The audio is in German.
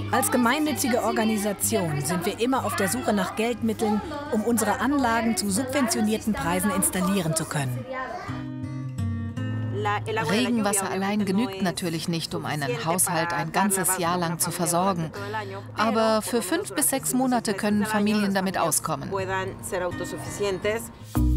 Als gemeinnützige Organisation sind wir immer auf der Suche nach Geldmitteln, um unsere Anlagen zu subventionierten Preisen installieren zu können. Regenwasser allein genügt natürlich nicht, um einen Haushalt ein ganzes Jahr lang zu versorgen. Aber für 5 bis 6 Monate können Familien damit auskommen.